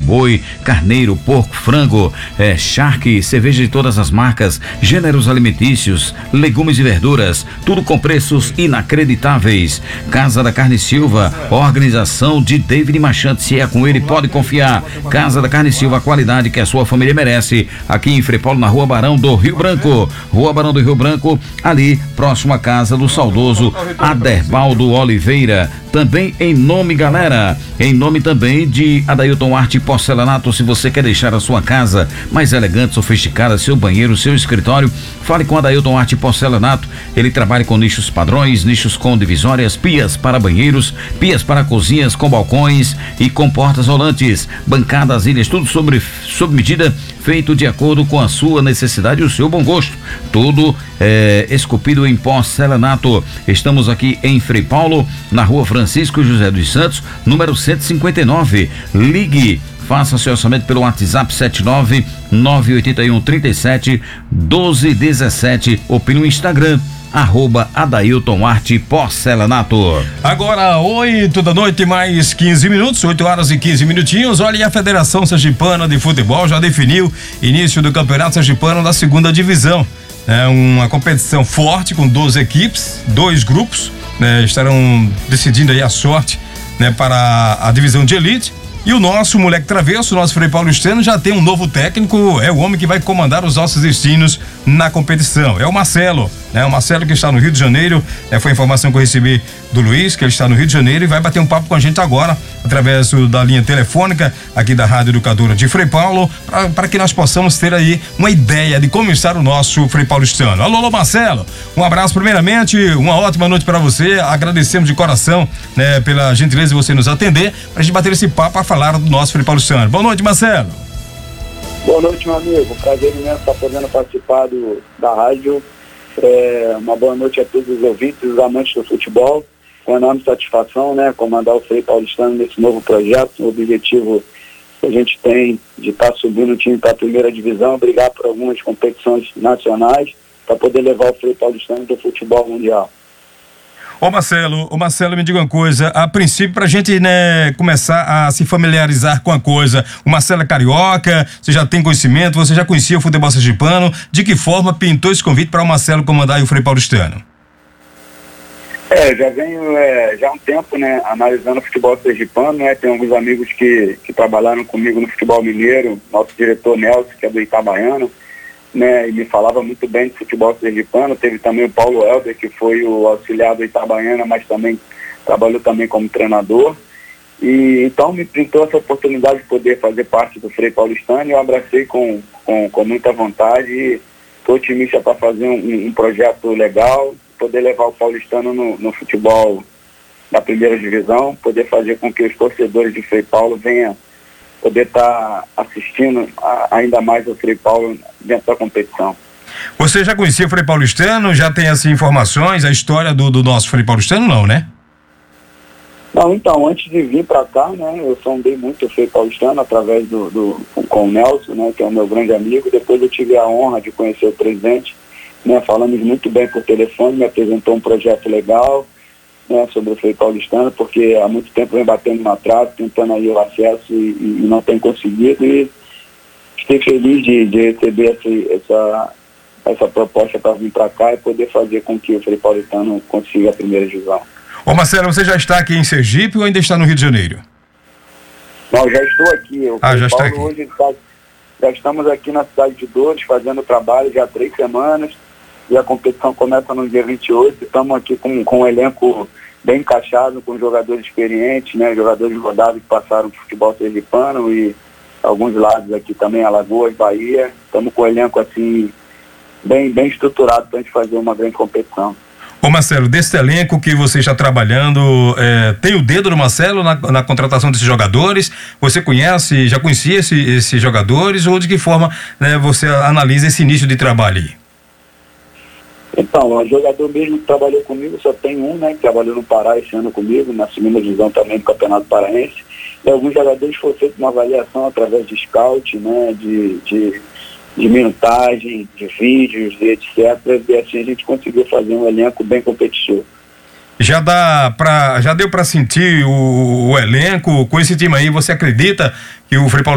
boi, carneiro, porco, frango, charque, cerveja de todas as marcas, gêneros alimentícios, legumes e verduras, tudo com preços inacreditáveis. Casa da Carne Silva, organização de David Machante. Se é com ele, pode confiar. Casa da Carne Silva, a qualidade que a sua família merece. Aqui em Frei Paulo, na Rua Barão do Rio Branco. Rua Barão do Rio Branco, ali próximo à casa do saudoso Aderbaldo Oliveira. Também em nome, galera, em nome também de Adailton Arte Porcelanato. Se você quer deixar a sua casa mais elegante, sofisticada, seu banheiro, seu escritório, fale com Adailton Arte Porcelanato. Ele trabalha com nichos padrões, nichos com divisórias, pias para banheiros, pias para cozinhas com balcões e com portas rolantes, bancadas, ilhas, tudo sob medida, feito de acordo com a sua necessidade e o seu bom gosto. Tudo esculpido em porcelanato. Estamos aqui em Frei Paulo, na Rua Francisco José dos Santos, número 159. Ligue, faça seu orçamento pelo WhatsApp 79981371217 ou pelo Instagram @Adailton Arte Porcelanato. Agora 8 da noite mais 15 minutos, 8 horas e 15 minutinhos. Olha, e a Federação Sergipana de Futebol já definiu início do Campeonato Sergipano da segunda divisão. É uma competição forte com 12 equipes, 2 grupos, estarão decidindo aí a sorte, para a divisão de elite. E o nosso moleque travesso, o nosso Frei Paulistano, já tem um novo técnico, é o homem que vai comandar os nossos destinos na competição. É o Marcelo, o Marcelo que está no Rio de Janeiro. Foi a informação que eu recebi do Luiz, que ele está no Rio de Janeiro e vai bater um papo com a gente agora, através da linha telefônica aqui da Rádio Educadora de Frei Paulo, para que nós possamos ter aí uma ideia de como está o nosso Frei Paulistano. Alô, Marcelo, um abraço primeiramente, uma ótima noite para você, agradecemos de coração, pela gentileza de você nos atender, para a gente bater esse papo a falar do nosso Frei Paulistano. Boa noite, Marcelo. Boa noite, meu amigo, prazer imenso estar podendo participar da rádio. Uma boa noite a todos os ouvintes, os amantes do futebol. Com enorme satisfação, comandar o Frei Paulistano nesse novo projeto, o objetivo que a gente tem de estar subindo o time para a primeira divisão, brigar por algumas competições nacionais, para poder levar o Frei Paulistano do futebol mundial. Ô Marcelo, me diga uma coisa, a princípio pra gente, começar a se familiarizar com a coisa, o Marcelo é carioca, você já tem conhecimento, você já conhecia o futebol sergipano, de que forma pintou esse convite para o Marcelo comandar o Frei Paulistano? Já venho já há um tempo, analisando o futebol sergipano, tem alguns amigos que trabalharam comigo no futebol mineiro, nosso diretor Nelson, que é do Itabaiana, e me falava muito bem de futebol sergipano. Teve também o Paulo Helder, que foi o auxiliar do Itabaiana, mas também trabalhou também como treinador. E então me pintou essa oportunidade de poder fazer parte do Frei Paulistano e eu abracei com muita vontade e estou otimista para fazer um projeto legal, poder levar o paulistano no futebol da primeira divisão, poder fazer com que os torcedores de Frei Paulo venham poder estar assistindo ainda mais o Frei Paulo dentro da competição. Você já conhecia o Frei Paulistano? Já tem as informações, a história do nosso Frei Paulistano, não, né? Não, então, antes de vir para cá, eu sondei muito o Frei Paulistano através com o Nelson, que é o meu grande amigo. Depois eu tive a honra de conhecer o presidente, falamos muito bem por telefone, me apresentou um projeto legal, sobre o Frei Paulistano, porque há muito tempo vem batendo na trave, tentando aí o acesso e não tem conseguido, e fiquei feliz de receber essa proposta para vir para cá e poder fazer com que o Frei Paulistano consiga a primeira divisão. Ô Marcelo, você já está aqui em Sergipe ou ainda está no Rio de Janeiro? Não, já estou aqui. Já está aqui. Hoje já estamos aqui na cidade de Dores fazendo trabalho já há 3 semanas e a competição começa no dia 28. Estamos aqui com um elenco bem encaixado, com jogadores experientes, jogadores rodados que passaram por futebol sergipano e alguns lados aqui também, Alagoas, Bahia. Estamos com o elenco assim bem estruturado para a gente fazer uma grande competição. Ô Marcelo, desse elenco que você está trabalhando, tem o dedo do Marcelo na contratação desses jogadores? Você já conhecia esses jogadores ou de que forma você analisa esse início de trabalho aí? Então, o jogador mesmo que trabalhou comigo só tem um, que trabalhou no Pará esse ano comigo, na segunda divisão também do Campeonato Paraense. E alguns jogadores foram feitos uma avaliação através de scout, de minutagem, de vídeos, e etc. E assim a gente conseguiu fazer um elenco bem competitivo. Já deu para sentir o elenco com esse time aí? Você acredita que o Frei Paulo